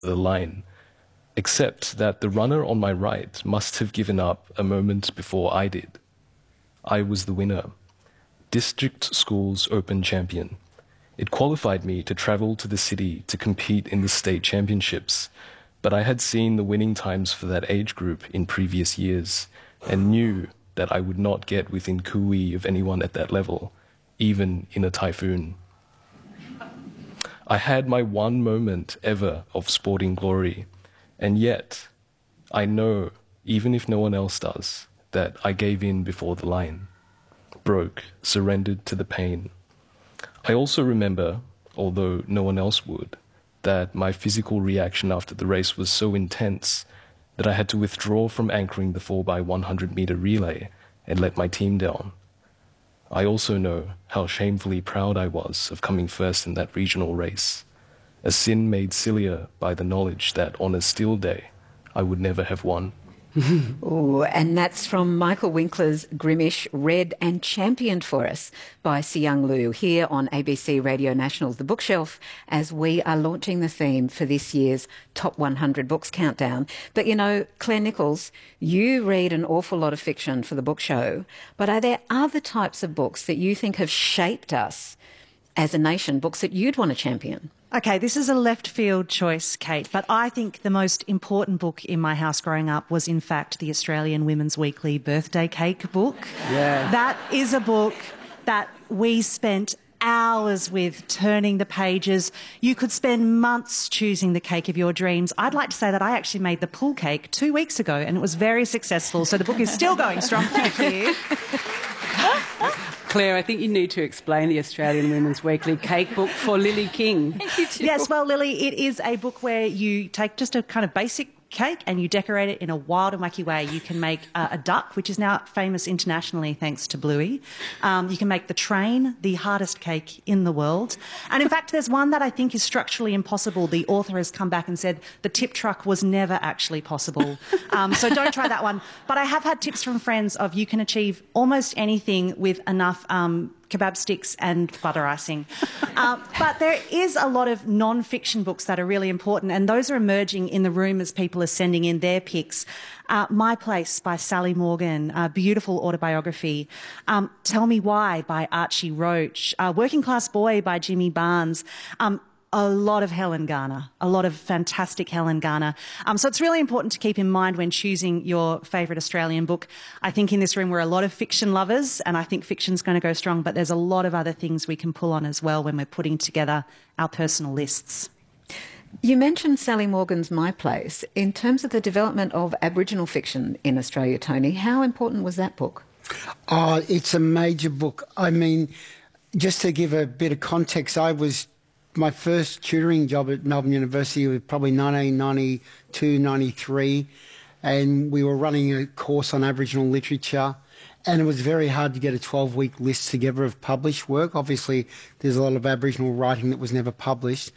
the line, except that the runner on my right must have given up a moment before I did. I was the winner. District Schools Open Champion. It qualified me to travel to the city to compete in the state championships, but I had seen the winning times for that age group in previous years and knew that I would not get within cooee of anyone at that level, even in a typhoon. I had my one moment ever of sporting glory, and yet I know, even if no one else does, that I gave in before the line, broke, surrendered to the pain. I also remember, although no one else would, that my physical reaction after the race was so intense that I had to withdraw from anchoring the 4x100 meter relay and let my team down. I also know how shamefully proud I was of coming first in that regional race, a sin made sillier by the knowledge that on a still day I would never have won. Ooh, and that's from Michael Winkler's Grimish, read and championed for us by Siyoung Liu here on ABC Radio National's The Bookshelf, as we are launching the theme for this year's Top 100 Books Countdown. But you know, Claire Nichols, you read an awful lot of fiction for the book show, but are there other types of books that you think have shaped us as a nation, books that you'd want to champion? Okay, this is a left field choice, Kate, but I think the most important book in my house growing up was in fact the Australian Women's Weekly birthday cake book. Yeah. That is a book that we spent hours with, turning the pages. You could spend months choosing the cake of your dreams. I'd like to say that I actually made the pull cake 2 weeks ago and it was very successful, so the book is still going strong. Thank you. Claire, I think you need to explain the Australian Women's Weekly cake book for Lily King. Yes, well, Lily, it is a book where you take just a kind of basic cake and you decorate it in a wild and wacky way. You can make a duck, which is now famous internationally thanks to Bluey. You can make the train, the hardest cake in the world. And in fact, there's one that I think is structurally impossible. The author has come back and said the tip truck was never actually possible. So don't try that one. But I have had tips from friends of you can achieve almost anything with enough kebab sticks and butter icing. But there is a lot of non-fiction books that are really important, and those are emerging in the room as people are sending in their picks. My Place by Sally Morgan, a beautiful autobiography. Tell Me Why by Archie Roach. Working Class Boy by Jimmy Barnes. A lot of Helen Garner, a lot of fantastic Helen Garner. So it's really important to keep in mind when choosing your favourite Australian book. I think in this room we're a lot of fiction lovers, and I think fiction's going to go strong, but there's a lot of other things we can pull on as well when we're putting together our personal lists. You mentioned Sally Morgan's My Place. In terms of the development of Aboriginal fiction in Australia, Tony, how important was that book? Oh, it's a major book. I mean, just to give a bit of context, my first tutoring job at Melbourne University was probably 1992, 93, and we were running a course on Aboriginal literature, and it was very hard to get a 12-week list together of published work. Obviously, there's a lot of Aboriginal writing that was never published.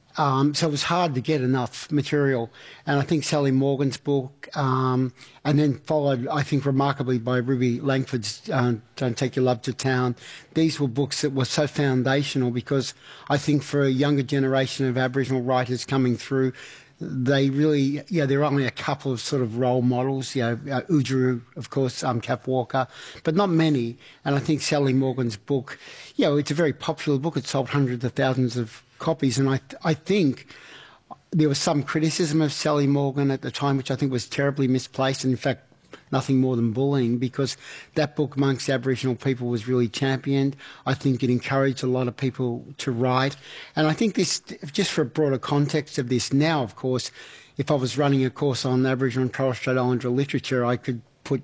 So it was hard to get enough material. And I think Sally Morgan's book, and then followed, I think, remarkably by Ruby Langford's Don't Take Your Love to Town. These were books that were so foundational because I think for a younger generation of Aboriginal writers coming through, they really, there are only a couple of sort of role models, Oodgeroo, of course, Kath Walker, but not many. And I think Sally Morgan's book, it's a very popular book. It sold hundreds of thousands of copies, and I think there was some criticism of Sally Morgan at the time, which I think was terribly misplaced, and in fact nothing more than bullying, because that book amongst Aboriginal people was really championed. I think it encouraged a lot of people to write, and I think this, just for a broader context of this now, of course, if I was running a course on Aboriginal and Torres Strait Islander literature, I could put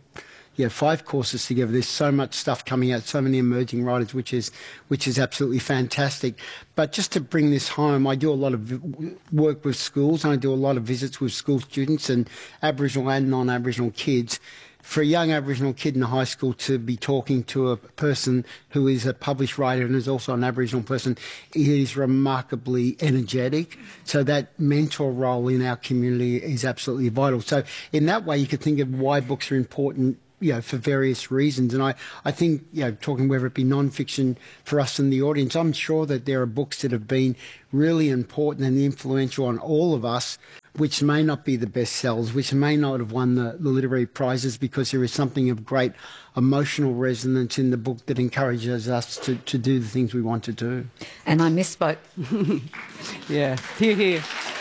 5 courses together. There's so much stuff coming out, so many emerging writers, which is absolutely fantastic. But just to bring this home, I do a lot of work with schools, and I do a lot of visits with school students and Aboriginal and non-Aboriginal kids. For a young Aboriginal kid in high school to be talking to a person who is a published writer and is also an Aboriginal person, it is remarkably energetic. So that mentor role in our community is absolutely vital. So in that way, you could think of why books are important for various reasons. And I think, talking whether it be non-fiction for us in the audience, I'm sure that there are books that have been really important and influential on all of us, which may not be the best sellers, which may not have won the literary prizes, because there is something of great emotional resonance in the book that encourages us to do the things we want to do. And I misspoke. Yeah, hear, hear.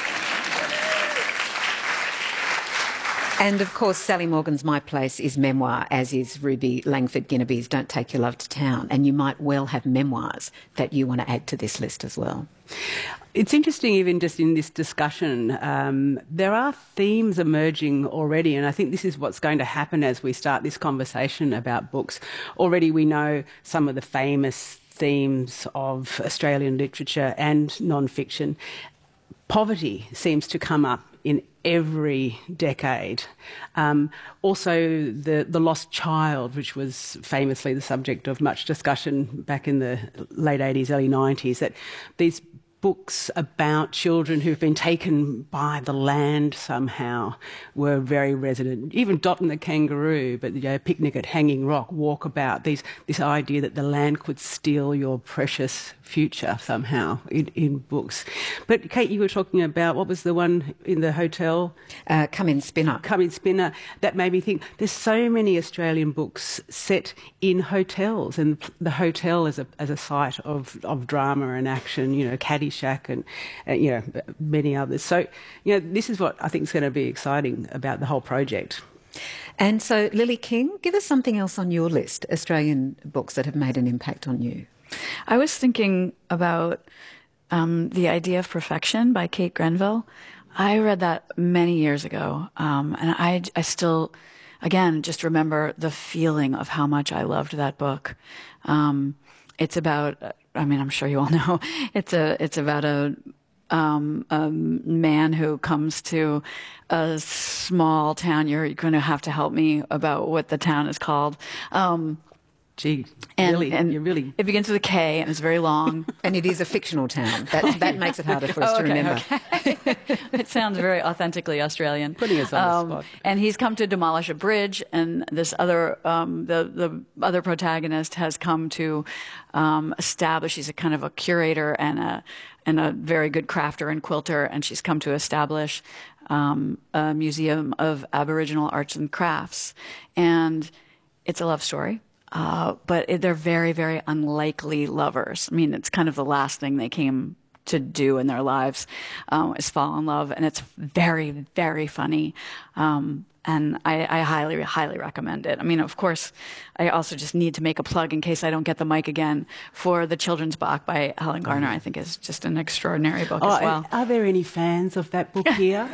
And of course, Sally Morgan's My Place is memoir, as is Ruby Langford Ginnaby's Don't Take Your Love to Town. And you might well have memoirs that you want to add to this list as well. It's interesting, even just in this discussion, there are themes emerging already, and I think this is what's going to happen as we start this conversation about books. Already we know some of the famous themes of Australian literature and non-fiction. Poverty seems to come up in every decade. Also, the lost child, which was famously the subject of much discussion back in the late 80s, early 90s, that these books about children who've been taken by the land somehow were very resonant. Even Dot and the Kangaroo, but Picnic at Hanging Rock, Walkabout, this idea that the land could steal your precious future somehow in books. But Kate, you were talking about, what was the one in the hotel? Come In Spinner. Come In Spinner. That made me think there's so many Australian books set in hotels, and the hotel as a site of drama and action, Caddyshack and many others. So, this is what I think is going to be exciting about the whole project. And so, Lily King, give us something else on your list, Australian books that have made an impact on you. I was thinking about The Idea of Perfection by Kate Grenville. I read that many years ago, and I still, again, just remember the feeling of how much I loved that book. It's about, I'm sure you all know, it's about a man who comes to a small town. You're going to have to help me about what the town is called. Gee, and really. It begins with a K and it's very long. And it is a fictional town. That makes it harder for us to remember. Okay. It sounds very authentically Australian. Putting us on the spot. And he's come to demolish a bridge, and this other, the other protagonist has come to establish. He's a kind of a curator and a very good crafter and quilter, and she's come to establish a museum of Aboriginal arts and crafts, and it's a love story. But they're very, very unlikely lovers. It's kind of the last thing they came to do in their lives is fall in love, and it's very, very funny. And I highly, highly recommend it. Of course, I also just need to make a plug in case I don't get the mic again for The Children's Bach by Helen Garner. I think is just an extraordinary book as well. Are there any fans of that book here?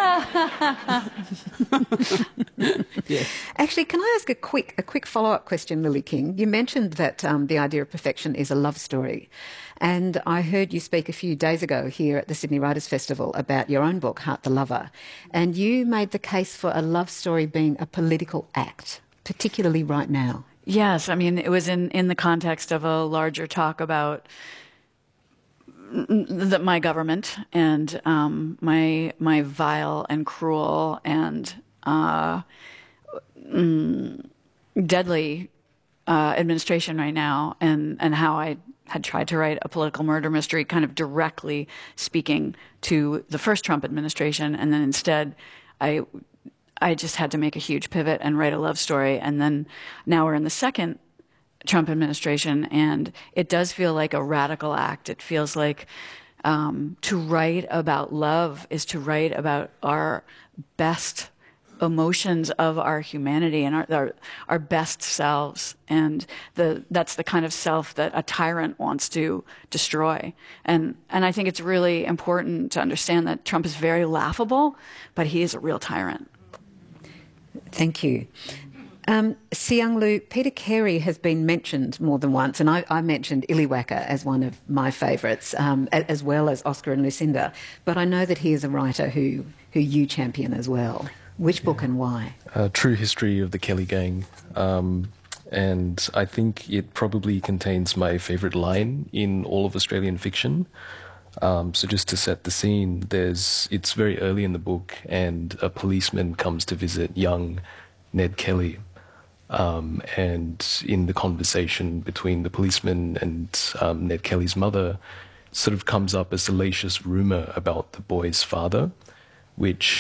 Yes. Actually, can I ask a quick follow-up question, Lily King? You mentioned that The Idea of Perfection is a love story. And I heard you speak a few days ago here at the Sydney Writers' Festival about your own book, Heart the Lover. And you made the case for a love story being a political act, particularly right now. Yes, it was in the context of a larger talk about my government and my vile and cruel and deadly administration right now, and how I had tried to write a political murder mystery kind of directly speaking to the first Trump administration, and then instead I just had to make a huge pivot and write a love story. And then now we're in the second Trump administration, and it does feel like a radical act. It feels like to write about love is to write about our best emotions of our humanity and our best selves, and that's the kind of self that a tyrant wants to destroy. And I think it's really important to understand that Trump is very laughable, but he is a real tyrant. Thank you. Siang Lu, Peter Carey has been mentioned more than once, and I mentioned Iliwaka as one of my favourites, as well as Oscar and Lucinda. But I know that he is a writer who you champion as well. Which book and why? True History of the Kelly Gang. And I think it probably contains my favourite line in all of Australian fiction. So just to set the scene, it's very early in the book, and a policeman comes to visit young Ned Kelly. And in the conversation between the policeman and Ned Kelly's mother, sort of comes up a salacious rumor about the boy's father, which